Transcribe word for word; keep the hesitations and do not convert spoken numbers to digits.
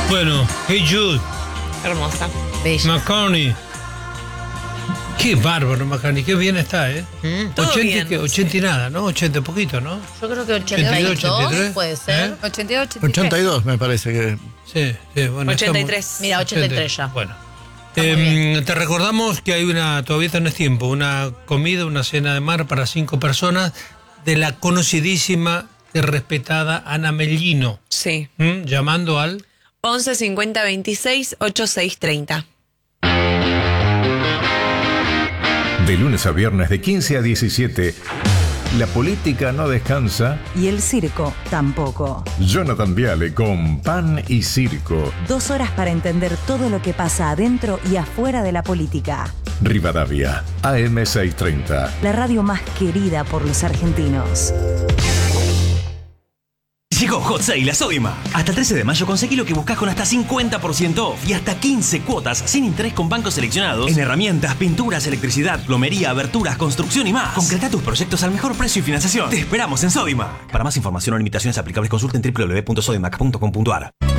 Bueno, Hey Jude. Hermosa. Bella. McCartney. Qué bárbaro, McCartney. Qué bien está, ¿eh? Mm. Todo ochenta, bien, que, ochenta y nada, ¿no? ochenta poquito, ¿no? Yo creo que ochenta y dos, ochenta y dos ochenta y tres. puede ser. ¿Eh? ochenta y dos, ochenta y dos me parece que... Sí, sí, bueno. ochenta y estamos- tres. Mira, ochenta y tres ya. Bueno. muy Eh, te recordamos que hay una, todavía tenés tiempo, una comida, una cena de mar para cinco personas de la conocidísima y respetada Ana Mellino. Sí. ¿Mm? Llamando al... once cincuenta veintiséis ochenta y seis treinta. De lunes a viernes de quince a diecisiete, la política no descansa. Y el circo tampoco. Jonathan Viale con Pan y Circo. Dos horas para entender todo lo que pasa adentro y afuera de la política. Rivadavia, A M seiscientos treinta. La radio más querida por los argentinos. Llegó Hot Sale a Sodimac. Hasta el trece de mayo conseguí lo que buscas con hasta cincuenta por ciento off y hasta quince cuotas sin interés con bancos seleccionados en herramientas, pinturas, electricidad, plomería, aberturas, construcción y más. Concreta tus proyectos al mejor precio y financiación. Te esperamos en Sodimac. Para más información o limitaciones aplicables consulta en doble u doble u doble u punto sodimac punto com punto a r.